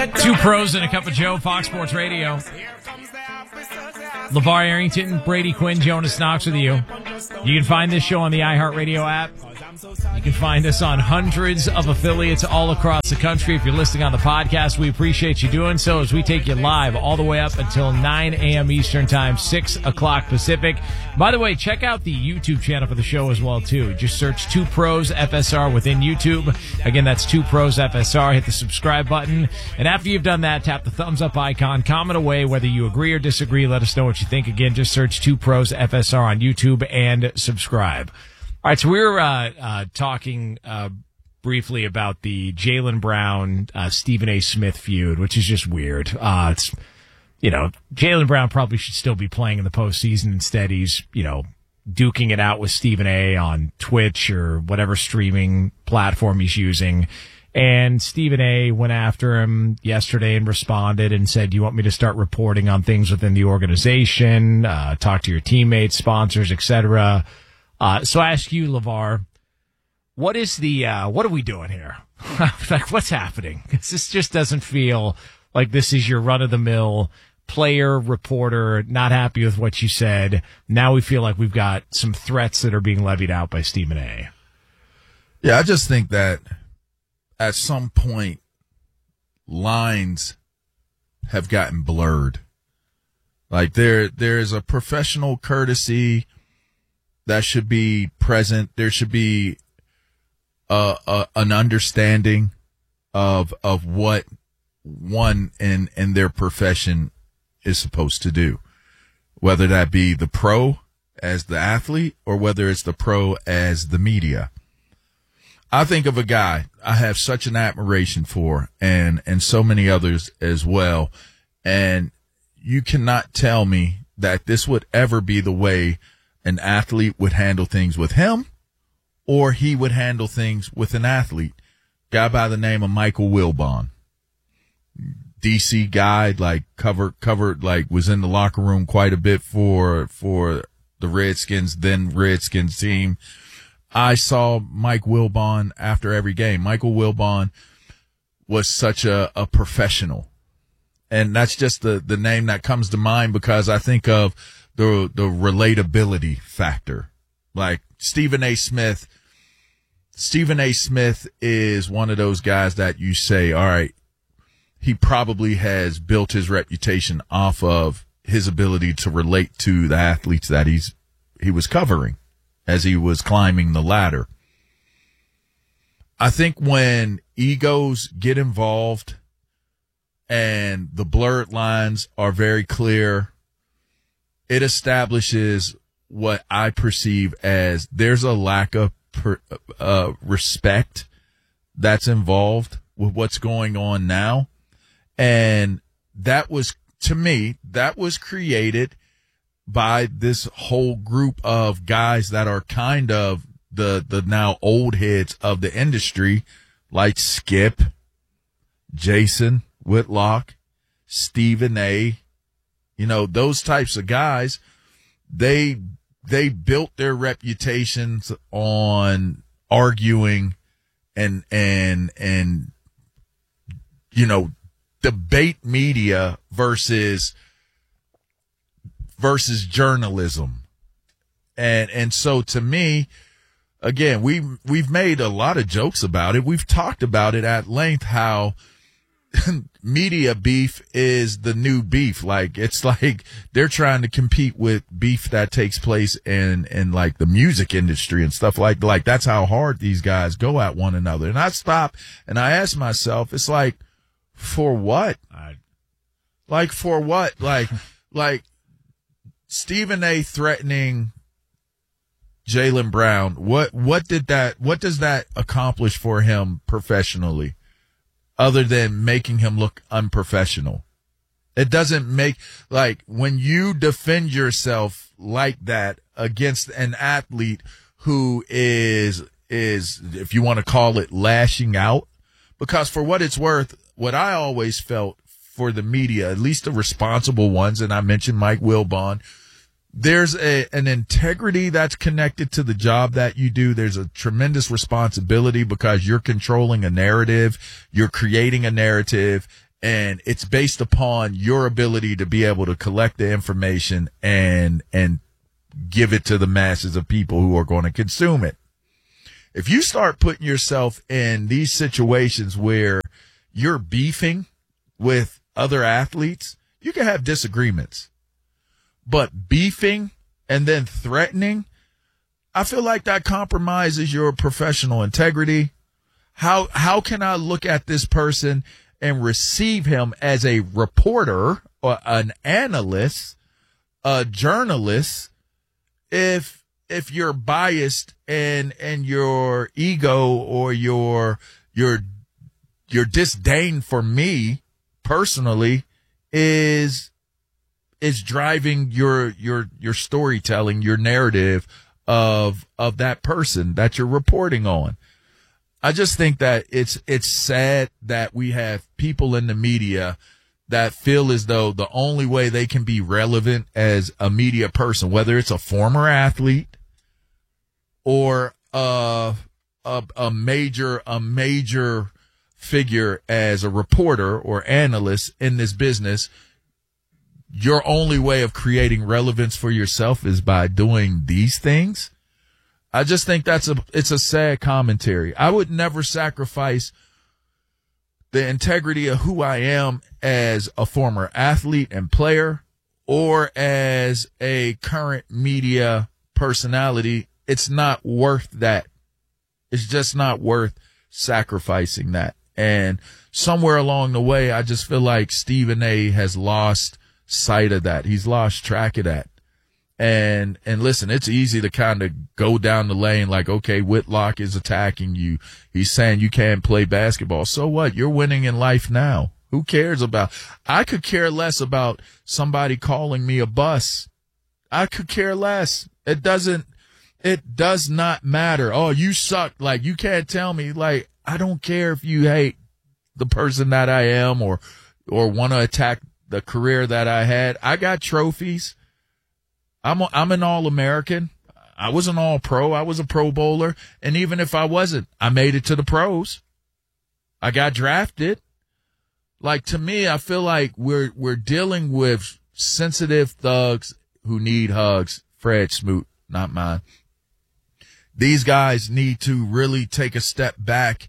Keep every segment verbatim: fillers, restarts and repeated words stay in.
Two pros and a cup of Joe, Fox Sports Radio. LeVar Arrington, Brady Quinn, Jonas Knox with you. You can find this show on the iHeartRadio app. You can find us on hundreds of affiliates all across the country. If you're listening on the podcast, we appreciate you doing so as we take you live all the way up until nine a.m. Eastern Time, six o'clock Pacific. By the way, check out the YouTube channel for the show as well, too. Just search Two Pros F S R within YouTube. Again, that's Two Pros F S R. Hit the subscribe button. And after you've done that, tap the thumbs up icon. Comment away whether you agree or disagree. Let us know what you think. Again, just search Two Pros F S R on YouTube and subscribe. All right, so we were uh, uh, talking uh, briefly about the Jaylen Brown, uh, Stephen A. Smith feud, which is just weird. Uh, it's, you know, Jaylen Brown probably should still be playing in the postseason. Instead, he's, you know, duking it out with Stephen A. on Twitch or whatever streaming platform he's using. And Stephen A. went after him yesterday and responded and said, "Do you want me to start reporting on things within the organization, uh, talk to your teammates, sponsors, et cetera" Uh, so I ask you, LeVar, what is the, uh, what are we doing here? Like, what's happening? This just doesn't feel like this is your run-of-the-mill player, reporter, not happy with what you said. Now we feel like we've got some threats that are being levied out by Stephen A. Yeah, I just think that at some point, lines have gotten blurred. Like, there, there's a professional courtesy that should be present. There should be a, a, an understanding of of what one in, in their profession is supposed to do, whether that be the pro as the athlete or whether it's the pro as the media. I think of a guy I have such an admiration for, and, and so many others as well, and you cannot tell me that this would ever be the way an athlete would handle things with him, or he would handle things with an athlete. Guy by the name of Michael Wilbon, D C guy, like covered, covered, like was in the locker room quite a bit for, for the Redskins, then Redskins team. I saw Mike Wilbon after every game. Michael Wilbon was such a, a professional. And that's just the, the name that comes to mind because I think of the the relatability factor. Like Stephen A. Smith, Stephen A. Smith is one of those guys that you say, all right, he probably has built his reputation off of his ability to relate to the athletes that he's he was covering as he was climbing the ladder. I think when egos get involved and the blurred lines are very clear, it establishes what I perceive as there's a lack of per, uh, respect that's involved with what's going on now. And that was, to me, that was created by this whole group of guys that are kind of the, the now old heads of the industry, like Skip, Jason Whitlock, Stephen A., you know, those types of guys, they they built their reputations on arguing and and and you know, debate media versus versus journalism. And and so to me, again, we we've made a lot of jokes about it. We've talked about it at length how media beef is the new beef. Like, it's like they're trying to compete with beef that takes place in, in like the music industry and stuff like, like that's how hard these guys go at one another. And I stop and I ask myself, it's like, for what? I, like, for what? Like, like Stephen A. threatening Jaylen Brown. What, what did that, what does that accomplish for him professionally? Other than making him look unprofessional. It doesn't make, like, when you defend yourself like that against an athlete who is, is, if you want to call it lashing out, because for what it's worth, what I always felt for the media, at least the responsible ones, and I mentioned Mike Wilbon, there's a, an integrity that's connected to the job that you do. There's a tremendous responsibility because you're controlling a narrative. You're creating a narrative. And it's based upon your ability to be able to collect the information and, and give it to the masses of people who are going to consume it. If you start putting yourself in these situations where you're beefing with other athletes, you can have disagreements. But beefing and then threatening, I feel like that compromises your professional integrity. How how can I look at this person and receive him as a reporter or an analyst, a journalist, if if you're biased and and your ego or your your your disdain for me personally is is driving your your your storytelling, your narrative of of that person that you're reporting on. I just think that it's it's sad that we have people in the media that feel as though the only way they can be relevant as a media person, whether it's a former athlete or a a, a major a major figure as a reporter or analyst in this business, your only way of creating relevance for yourself is by doing these things. I just think that's a, it's a sad commentary. I would never sacrifice the integrity of who I am as a former athlete and player or as a current media personality. It's not worth that. It's just not worth sacrificing that. And somewhere along the way, I just feel like Stephen A. has lost sight of that. He's lost track of that. And, and listen, it's easy to kind of go down the lane like, okay, Whitlock is attacking you. He's saying you can't play basketball. So what? You're winning in life now. Who cares about, I could care less about somebody calling me a bus. I could care less. It doesn't, it does not matter. Oh, you suck. Like, you can't tell me, like, I don't care if you hate the person that I am or, or want to attack the career that I had. I got trophies. I'm a, I'm an All-American. I was an All-Pro. I was a Pro Bowler. And even if I wasn't, I made it to the pros. I got drafted. Like, to me, I feel like we're we're dealing with sensitive thugs who need hugs. Fred Smoot, not mine. These guys need to really take a step back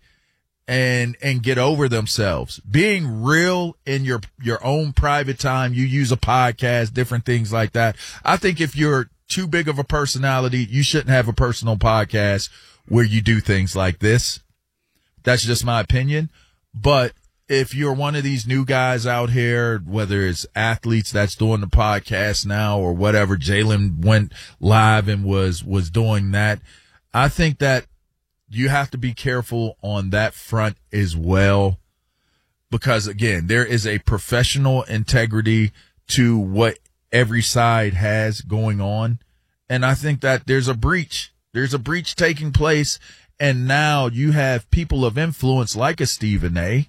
and and get over themselves. Being real in your your own private time, you use a podcast, different things like that. I think if you're too big of a personality, you shouldn't have a personal podcast where you do things like this. That's just my opinion. But if you're one of these new guys out here, whether it's athletes that's doing the podcast now or whatever, Jalen went live and was was doing that, I think that you have to be careful on that front as well, because, again, there is a professional integrity to what every side has going on. And I think that there's a breach. There's a breach taking place. And now you have people of influence like a Stephen A.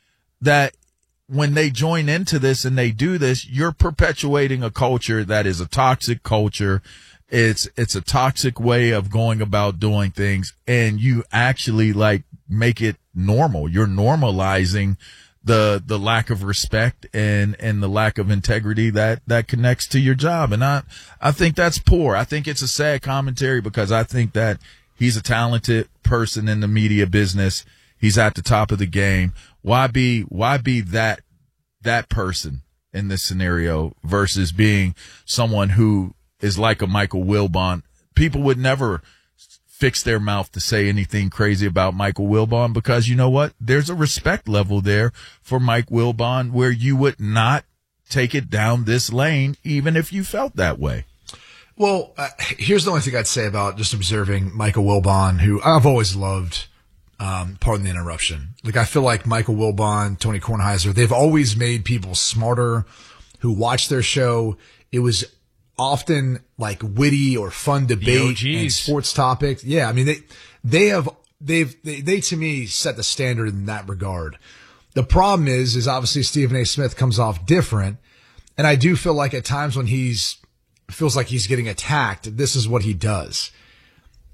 that when they join into this and they do this, you're perpetuating a culture that is a toxic culture. It's, it's a toxic way of going about doing things, and you actually like make it normal. You're normalizing the, the lack of respect and, and the lack of integrity that, that connects to your job. And I, I think that's poor. I think it's a sad commentary because I think that he's a talented person in the media business. He's at the top of the game. Why be, why be that, that person in this scenario versus being someone who is like a Michael Wilbon? People would never fix their mouth to say anything crazy about Michael Wilbon because you know what? There's a respect level there for Mike Wilbon where you would not take it down this lane even if you felt that way. Well, uh, here's the only thing I'd say about just observing Michael Wilbon, who I've always loved. Um, pardon the interruption. Like, I feel like Michael Wilbon, Tony Kornheiser, they've always made people smarter who watch their show. It was often like witty or fun debate and sports topics. Yeah. I mean, they, they have, they've, they, they to me set the standard in that regard. The problem is, is obviously Stephen A. Smith comes off different. And I do feel like at times when he's, feels like he's getting attacked, this is what he does.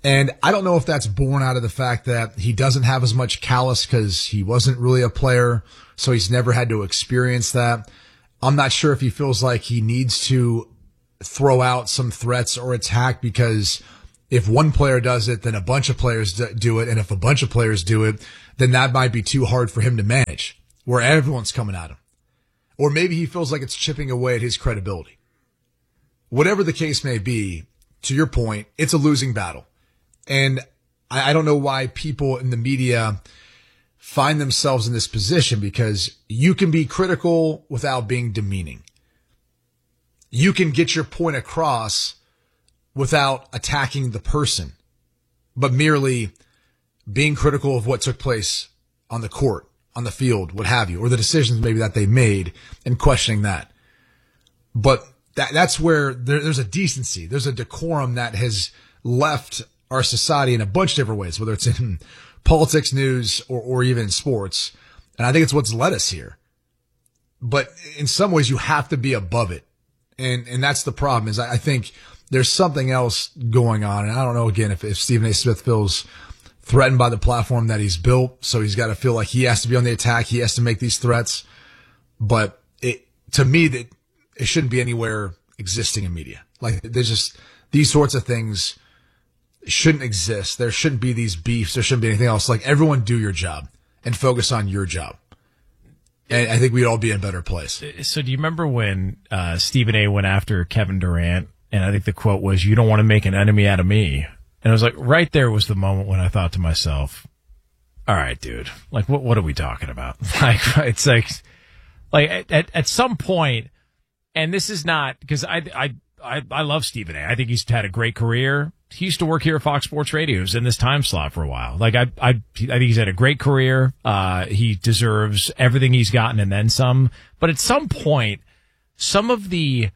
And I don't know if that's born out of the fact that he doesn't have as much callous because he wasn't really a player, so he's never had to experience that. I'm not sure if he feels like he needs to throw out some threats or attack because if one player does it, then a bunch of players do it. And if a bunch of players do it, then that might be too hard for him to manage where everyone's coming at him. Or maybe he feels like it's chipping away at his credibility. Whatever the case may be, to your point, it's a losing battle. And I, I don't know why people in the media find themselves in this position because you can be critical without being demeaning. You can get your point across without attacking the person, but merely being critical of what took place on the court, on the field, what have you, or the decisions maybe that they made and questioning that. But that, that's where there, there's a decency, there's a decorum that has left our society in a bunch of different ways, whether it's in politics, news, or, or even sports. And I think it's what's led us here. But in some ways, you have to be above it. And, and that's the problem is I, I think there's something else going on. And I don't know, again, if, if Stephen A. Smith feels threatened by the platform that he's built. So he's got to feel like he has to be on the attack. He has to make these threats. But it, to me, that it shouldn't be anywhere existing in media. Like there's just these sorts of things shouldn't exist. There shouldn't be these beefs. There shouldn't be anything else. Like everyone do your job and focus on your job. And I think we'd all be in a better place. So do you remember when uh, Stephen A. went after Kevin Durant? And I think the quote was, "You don't want to make an enemy out of me." And I was like, right there was the moment when I thought to myself, all right, dude, like, what, what are we talking about? Like, it's like, like at, at, at some point, and this is not, because I, I, I, I love Stephen A. I think he's had a great career. He used to work here at Fox Sports Radio. He was in this time slot for a while. Like, I, I, I think he's had a great career. Uh, he deserves everything he's gotten and then some. But at some point, some of the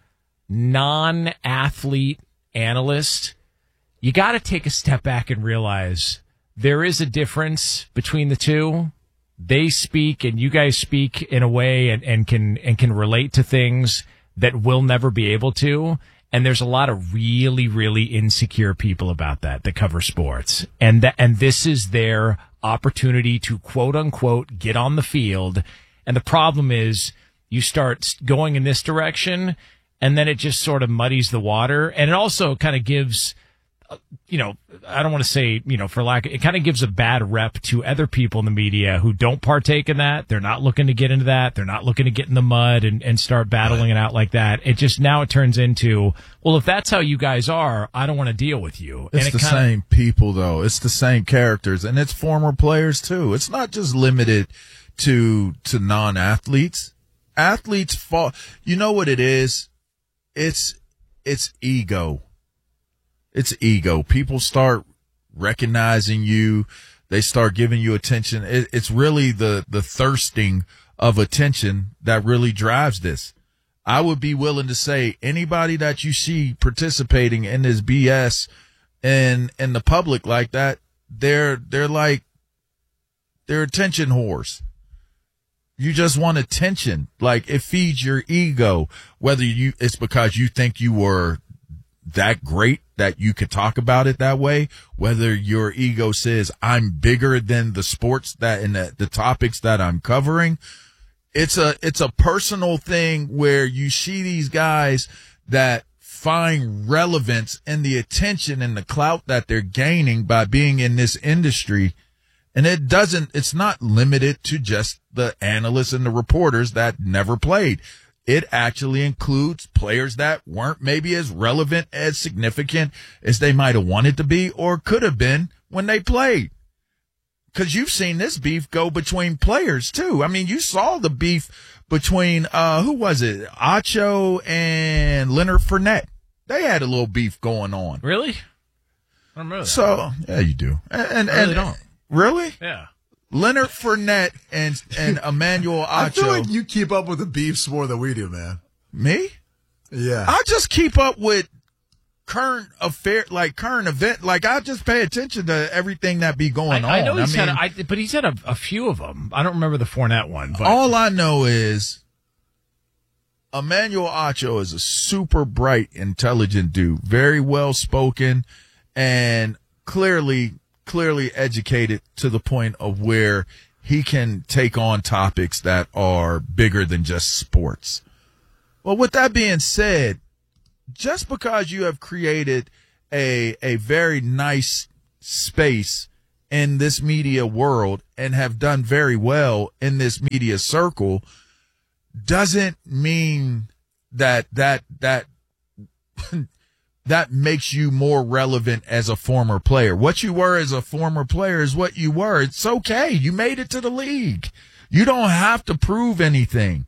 non-athlete analysts, you got to take a step back and realize there is a difference between the two. They speak and you guys speak in a way and, and can and can relate to things that we'll never be able to. And there's a lot of really, really insecure people about that that cover sports. And that, and this is their opportunity to quote unquote get on the field. And the problem is you start going in this direction and then it just sort of muddies the water. And it also kind of gives, you know, I don't want to say, you know, for lack of, it kind of gives a bad rep to other people in the media who don't partake in that. They're not looking to get into that. They're not looking to get in the mud and, and start battling right. it out like that. It just, now it turns into, well, if that's how you guys are, I don't want to deal with you. It's and it the kinda, same people though. It's the same characters and it's former players too. It's not just limited to, to non-athletes. Athletes fall, you know what it is? It's, it's ego. It's ego. People start recognizing you. They start giving you attention. It, it's really the, the thirsting of attention that really drives this. I would be willing to say anybody that you see participating in this B S in, in the public like that, they're, they're like, they're attention whores. You just want attention. Like it feeds your ego, whether you, it's because you think you were that great that you could talk about it that way, whether your ego says I'm bigger than the sports that and the, the topics that I'm covering. It's a, it's a personal thing where you see these guys that find relevance in the attention and the clout that they're gaining by being in this industry. And it doesn't, it's not limited to just the analysts and the reporters that never played. It actually includes players that weren't maybe as relevant, as significant as they might have wanted to be or could have been when they played. Because you've seen this beef go between players, too. I mean, you saw the beef between, uh, who was it? Acho and Leonard Fournette. They had a little beef going on. Really? I don't remember that. So, yeah, you do. And, and, I really and don't. Really? Yeah. Leonard Fournette and and Emmanuel Acho. I feel like you keep up with the beefs more than we do, man. Me? Yeah. I just keep up with current affair, like current event. Like I just pay attention to everything that be going I, on. I know he's I mean, had, I, but he's had a, a few of them. I don't remember the Fournette one. But. All I know is Emmanuel Acho is a super bright, intelligent dude, very well spoken, and clearly, clearly educated to the point of where he can take on topics that are bigger than just sports. Well, with that being said, just because you have created a a very nice space in this media world and have done very well in this media circle doesn't mean that that that that makes you more relevant as a former player. What you were as a former player is what you were. It's okay. You made it to the league. You don't have to prove anything.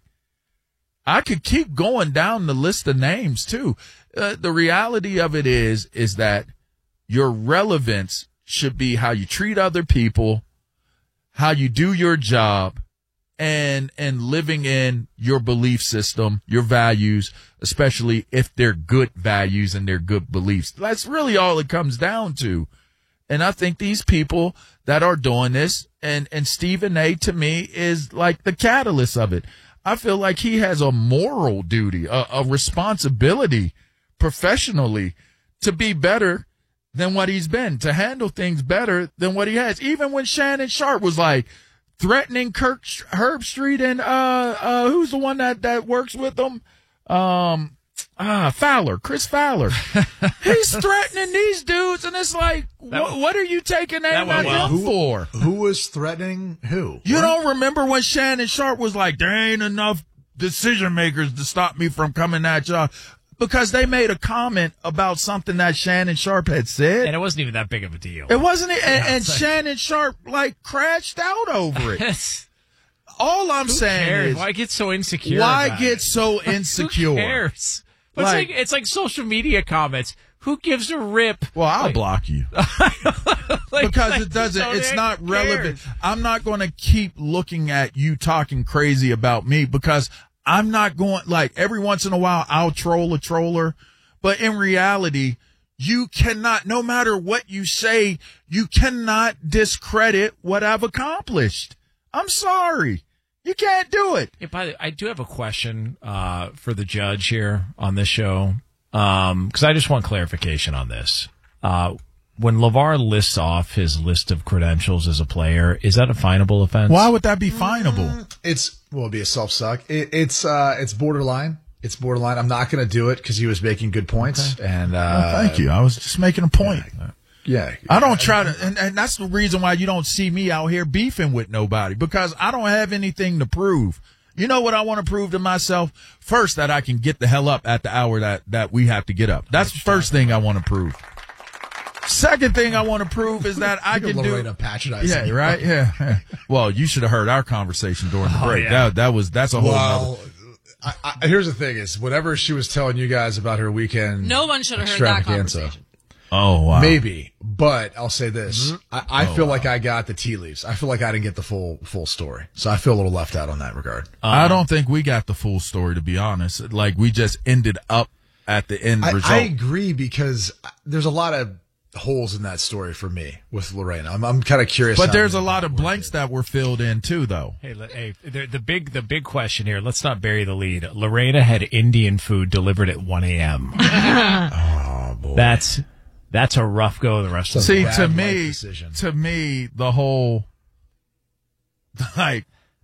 I could keep going down the list of names too. Uh, the reality of it is, is that your relevance should be how you treat other people, how you do your job, and, and living in your belief system, your values, especially if they're good values and they're good beliefs. That's really all it comes down to. And I think these people that are doing this, and, and Stephen A to me is like the catalyst of it. I feel like he has a moral duty, a, a responsibility professionally to be better than what he's been, to handle things better than what he has. Even when Shannon Sharp was like threatening Kirk Herbstreit and uh uh who's the one that, that works with him? Um ah Fowler, Chris Fowler. He's threatening these dudes, and it's like, what, what are you taking that at well. him for? Who was threatening who? You What? don't remember when Shannon Sharp was like, there ain't enough decision makers to stop me from coming at y'all? Because they made a comment about something that Shannon Sharp had said. And it wasn't even that big of a deal. It wasn't, and, Yeah, and like, Shannon Sharp like crashed out over it. All I'm who saying cares? is, Why get so insecure? why about get it? so insecure? Who cares? But Like- it's like it's like social media comments. Who gives a rip? Well, I'll Like- block you like, because like, it doesn't. so It's who not cares? relevant. I'm not going to keep looking at you talking crazy about me because I'm not going. Like every once in a while, I'll troll a troller, but in reality, you cannot. No matter what you say, you cannot discredit what I've accomplished. I'm sorry. You can't do it. Yeah, by the, I do have a question uh, for the judge here on this show because I just want clarification on this. Uh, when LeVar lists off his list of credentials as a player, is that a finable offense? Why would that be finable? It's well, it'd be a self suck. It, it's uh, it's borderline. It's borderline. I'm not going to do it because he was making good points. And uh, Oh, thank you. I was just making a point. Yeah, I don't try to, and, and that's the reason why you don't see me out here beefing with nobody, because I don't have anything to prove. You know what I want to prove to myself? First, that I can get the hell up at the hour that, that we have to get up. That's the first thing I want to prove. Second thing I want to prove is that I can do. Lorena patronizing Yeah, you. right. Yeah. yeah. Well, you should have heard our conversation during the Oh, break. yeah. That that was that's a whole. Well, nother. I, I, here's the thing: is whatever she was telling you guys about her weekend. No one should have heard that extravaganza. conversation. Oh wow. Maybe, but I'll say this: Mm-hmm. I, I Oh, feel like I got the tea leaves. I feel like I didn't get the full full story, so I feel a little left out on that regard. I don't think we got the full story, to be honest. Like we just ended up at the end I, result. I agree because there's a lot of holes in that story for me with Lorena. I'm, I'm kind of curious. But how there's a many lot of were blanks that were filled in too, though. Hey, le- hey, the, the big the big question here. Let's not bury the lead. Lorena had Indian food delivered at one a.m. Oh boy, That's that's a rough go. The rest of the See, bad to life me, decision. to me, the whole like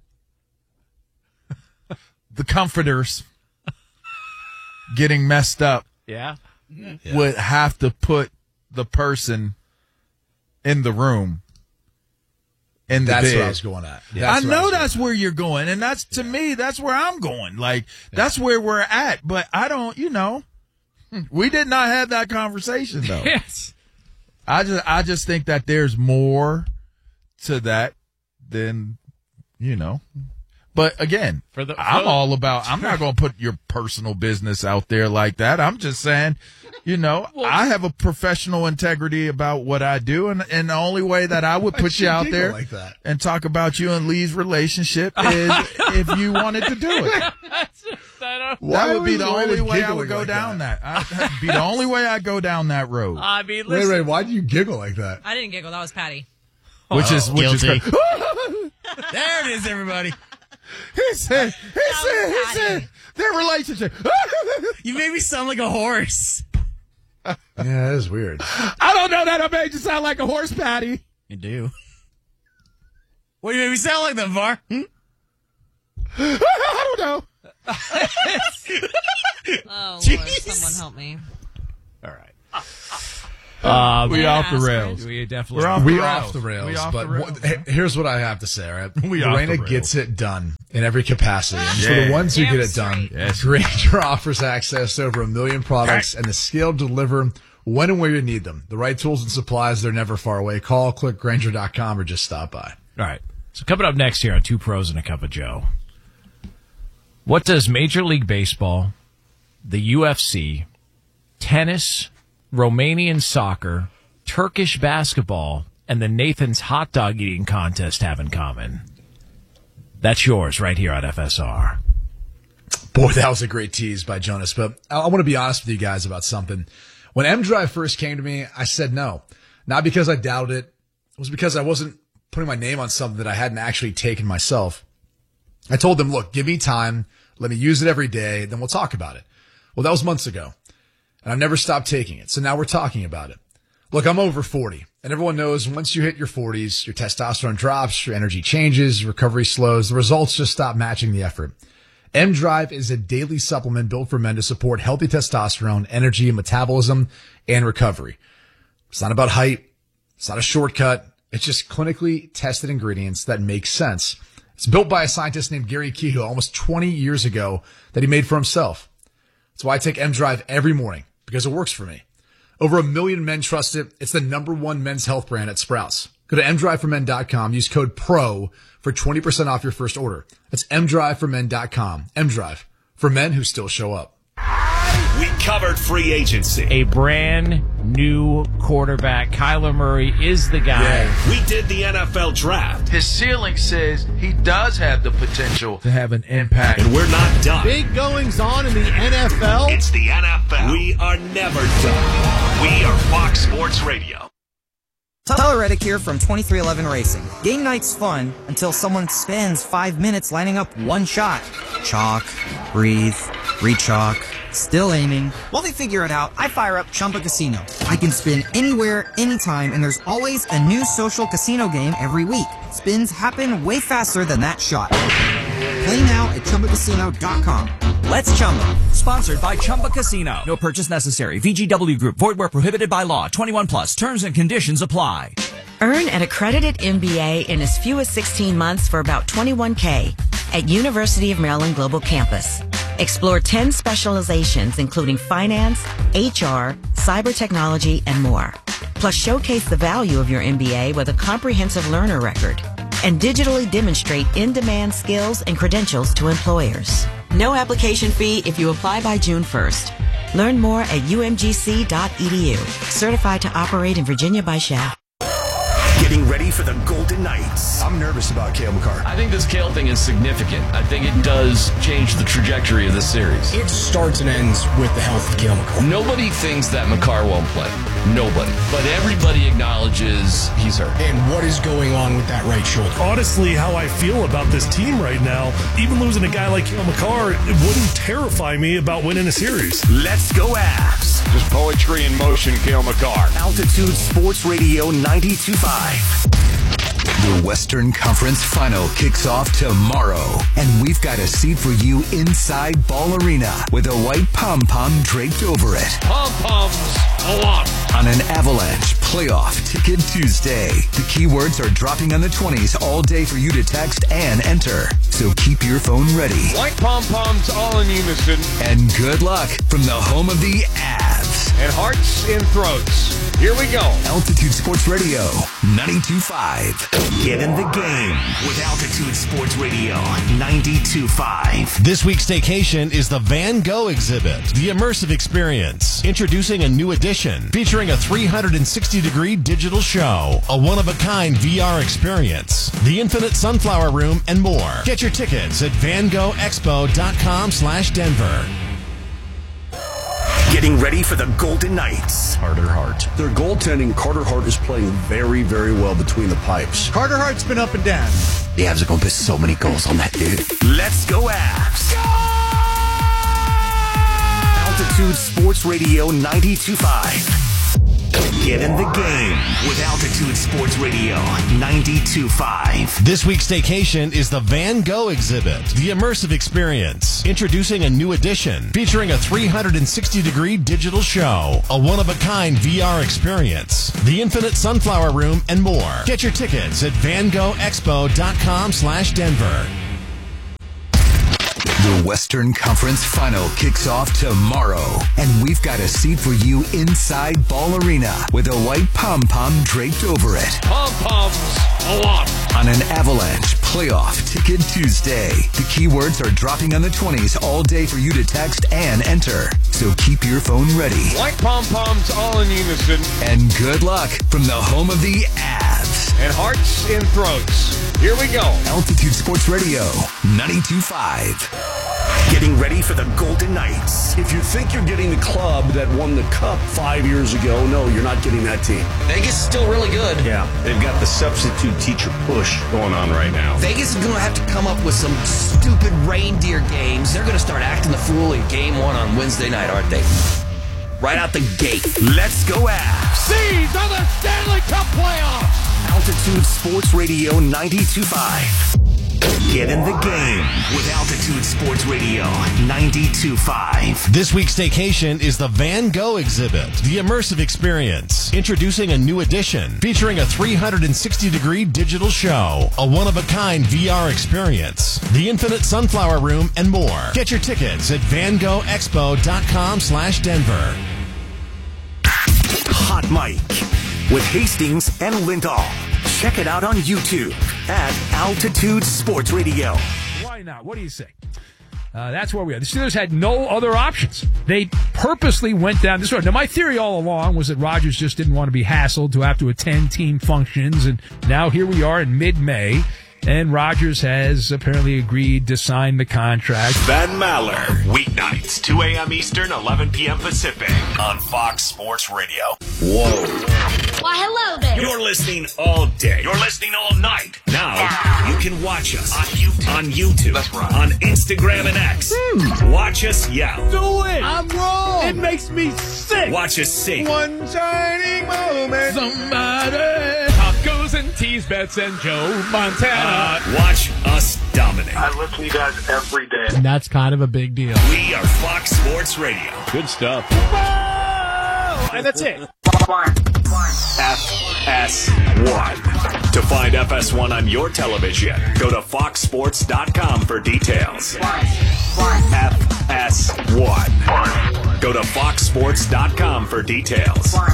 the comforters getting messed up yeah. would have to put the person in the room in the That's bed. what I was going at. I That's what know was that's going where you're going, and that's to me, that's where I'm going. Like that's where we're at, but I don't, you know, we did not have that conversation though. Yes. I just, I just think that there's more to that than, you know. But again, For the- I'm for- all about. I'm not going to put your personal business out there like that. I'm just saying, you know, I have a professional integrity about what I do, and and the only way that I would put you you out giggle there like that? and talk about you and Lee's relationship is if you wanted to do it. I, Why that would be was the Lorena only way I giggling would go like that. that. I, that'd be the only way I go down that road. I mean, Ray listen. Ray, why do you giggle like that? I didn't giggle. That was Patty. Which is which Guilty. is There it is, everybody. he said he said he Patty. said their relationship. You made me sound like a horse. Yeah, it is weird. I don't know that I made you sound like a horse, Patty. You do. What do you make me sound like then, Var? Hmm? I don't know. Oh, Lord, someone help me. All right. Uh, we off the rails. We definitely We're off We the rails. off the rails. We off but the rails. what- here's what I have to say, all right? We off the Lorena rails. gets it done in every capacity. And for Yeah. the ones who Damn get it done, straight. Yes. Grainger offers access to over a million products and the skill to deliver when and where you need them. The right tools and supplies, they're never far away. Call, click Grainger dot com, or just stop by. All right. So coming up next here on Two Pros and a Cup of Joe, what does Major League Baseball, the U F C, tennis, Romanian soccer, Turkish basketball, and the Nathan's hot dog eating contest have in common? That's yours right here on F S R. Boy, that was a great tease by Jonas. But I, I want to be honest with you guys about something. When M-Drive first came to me, I said no. Not because I doubted it. It was because I wasn't putting my name on something that I hadn't actually taken myself. I told them, look, give me time. Let me use it every day. Then we'll talk about it. Well, that was months ago. And I've never stopped taking it. So now we're talking about it. Look, I'm over forty. And everyone knows once you hit your forties, your testosterone drops, your energy changes, your recovery slows. The results just stop matching the effort. M-Drive is a daily supplement built for men to support healthy testosterone, energy, metabolism, and recovery. It's not about height. It's not a shortcut. It's just clinically tested ingredients that make sense. It's built by a scientist named Gary Kehoe almost twenty years ago that he made for himself. That's why I take M-Drive every morning, because it works for me. Over a million men trust it. It's the number one men's health brand at Sprouts. Go to m drive for men dot com. Use code PRO for twenty percent off your first order. That's m drive for men dot com. M-Drive, for men who still show up. We covered free agency. A brand new quarterback. Kyler Murray is the guy. We did the N F L draft. His ceiling says he does have the potential to have an impact. And we're not done. Big goings on in the N F L. It's the N F L. We are never done. We are Fox Sports Radio. Tyler Reddick here from twenty-three eleven Racing. Game night's fun until someone spends five minutes lining up one shot. Chalk, breathe, re-chalk, still aiming. While they figure it out, I fire up Chumba Casino. I can spin anywhere, anytime, and there's always a new social casino game every week. Spins happen way faster than that shot. Play now at chumba casino dot com. Let's Chumba. Sponsored by Chumba Casino. No purchase necessary. V G W Group. Void where prohibited by law. twenty-one plus. Terms and conditions apply. Earn an accredited M B A in as few as sixteen months for about twenty-one K at University of Maryland Global Campus. Explore ten specializations including finance, H R, cyber technology, and more. Plus showcase the value of your M B A with a comprehensive learner record and digitally demonstrate in-demand skills and credentials to employers. No application fee if you apply by June first. Learn more at u m g c dot e d u. Certified to operate in Virginia by Shaft. Getting ready for the Golden Knights. I'm nervous about Cale Makar. I think this Cale thing is significant. I think it does change the trajectory of this series. It starts and ends with the health of Cale Makar. Nobody thinks that Makar won't play. Nobody. But everybody acknowledges he's hurt. And what is going on with that right shoulder? Honestly, how I feel about this team right now, even losing a guy like Cale Makar, it wouldn't terrify me about winning a series. Let's go Avs. Just poetry in motion, Cale Makar. Altitude Sports Radio ninety-two point five. The Western Conference Final kicks off tomorrow, and we've got a seat for you inside Ball Arena with a white pom-pom draped over it. Pom-poms a lot. On an Avalanche Playoff Ticket Tuesday. The keywords are dropping on the twenties all day for you to text and enter. So keep your phone ready. White pom-poms all in unison. And good luck from the home of the Avs. And hearts in throats. Here we go. Altitude Sports Radio ninety-two point five. Get in the game with Altitude Sports Radio ninety-two point five. This week's staycation is the Van Gogh exhibit, the immersive experience. Introducing a new edition featuring a three hundred sixty degree digital show, a one-of-a-kind V R experience, the Infinite Sunflower Room, and more. Get your tickets at van gogh expo dot com slash Denver. Getting ready for the Golden Knights. Carter Hart. Their goaltending, Carter Hart is playing very, very well between the pipes. Carter Hart's been up and down. The Avs are going to put so many goals on that dude. Let's go Avs. Go! Altitude Sports Radio ninety-two point five. Get in the game with Altitude Sports Radio ninety-two point five. This week's staycation is the Van Gogh exhibit, the immersive experience. Introducing a new edition featuring a three hundred sixty degree digital show, a one-of-a-kind V R experience, the infinite sunflower room, and more. Get your tickets at van gogh expo dot com slash Denver. The Western Conference Final kicks off tomorrow, and we've got a seat for you inside Ball Arena with a white pom-pom draped over it. Pom-poms a lot. On an Avalanche Playoff Ticket Tuesday. The keywords are dropping on the twenties all day for you to text and enter. So keep your phone ready. White pom-poms all in unison. And good luck from the home of the Avs. And hearts and throats. Here we go. Altitude Sports Radio ninety-two point five. Getting ready for the Golden Knights. If you think you're getting the club that won the Cup five years ago, no, you're not getting that team. Vegas is still really good. Yeah, they've got the substitute teacher push going on right now. Vegas is going to have to come up with some stupid reindeer games. They're going to start acting the fool in game one on Wednesday night, aren't they? Right out the gate. Let's go Avs. These are the Stanley Cup playoffs. Altitude Sports Radio ninety-two point five. Get in the game with Altitude Sports Radio ninety-two point five. This week's staycation is the Van Gogh exhibit, the immersive experience. Introducing a new edition featuring a three hundred sixty degree digital show, a one-of-a-kind V R experience, the infinite sunflower room, and more. Get your tickets at van gogh expo dot com slash Denver. Hot Mic with Hastings and Lindahl. Check it out on YouTube at Altitude Sports Radio. Why not? What do you say? Uh, that's where we are. The Steelers had no other options. They purposely went down this road. Now, my theory all along was that Rodgers just didn't want to be hassled to have to attend team functions, and now here we are in mid-May, and Rodgers has apparently agreed to sign the contract. Ben Maller, weeknights, two a.m. Eastern, eleven p.m. Pacific, on Fox Sports Radio. Whoa. Why, hello there. You're listening all day. You're listening all night. Now, yeah. You can watch us on YouTube. On YouTube. That's right. On Instagram and X. Hmm. Watch us yell. Do it. I'm wrong. It makes me sick. Watch us sing. One shining moment. Somebody. Tacos and tease bets and Joe Montana. Uh, watch us dominate. I listen to you guys every day. And that's kind of a big deal. We are Fox Sports Radio. Good stuff. Oh, and that's it. F S one. To find F S one on your television, go to fox sports dot com for details. F S one. Go to fox sports dot com for details.